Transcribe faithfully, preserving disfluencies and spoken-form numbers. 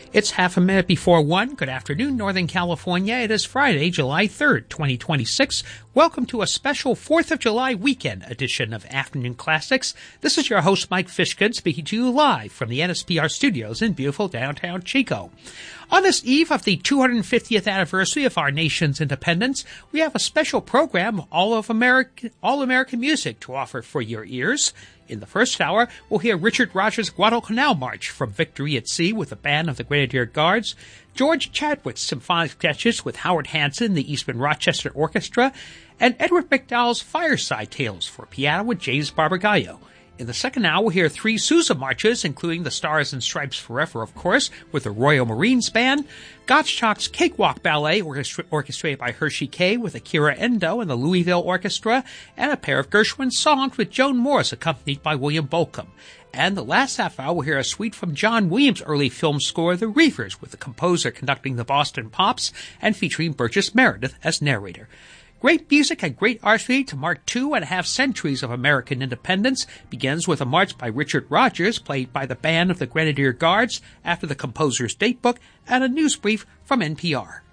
It's half a minute before one. Good afternoon, Northern California. It is Friday, July third, twenty twenty-six. Welcome to a special fourth of July weekend edition of Afternoon Classics. This is your host, Mike Fishgood, speaking to you live from the N S P R studios in beautiful downtown Chico. On this eve of the two hundred fiftieth anniversary of our nation's independence, we have a special program, All of American, All American Music, to offer for your ears. In the first hour, we'll hear Richard Rodgers' Guadalcanal March from Victory at Sea with the band of the Grenadier Guards, George Chadwick's symphonic sketches with Howard Hanson, the Eastman Rochester Orchestra, and Edward McDowell's Fireside Tales for piano with James Barbagallo. In the second hour, we'll hear three Sousa marches, including the Stars and Stripes Forever, of course, with the Royal Marines Band, Gottschalk's Cakewalk Ballet, orchestra- orchestrated by Hershey Kay with Akira Endo and the Louisville Orchestra, and a pair of Gershwin songs with Joan Morris, accompanied by William Bolcom. And the last half hour, we'll hear a suite from John Williams' early film score, The Reefers, with the composer conducting the Boston Pops and featuring Burgess Meredith as narrator. Great music and great artistry to mark two and a half centuries of American independence begins with a march by Richard Rodgers, played by the band of the Grenadier Guards after the composer's datebook, and a news brief from N P R.